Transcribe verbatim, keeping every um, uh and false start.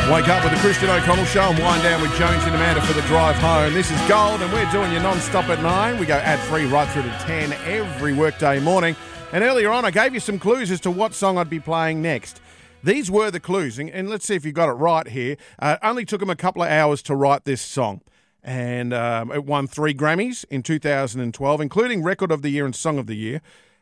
Wake up with the Christian O'Connell Show and wind down with Jones and Amanda for the drive home. This is Gold and we're doing you non-stop at nine. We go ad-free right through to ten every workday morning. And earlier on I gave you some clues as to what song I'd be playing next. These were the clues, and, and let's see if you got it right here. Uh, only took them a couple of hours to write this song. And um, it won three Grammys in two thousand twelve, including Record of the Year and Song of the Year.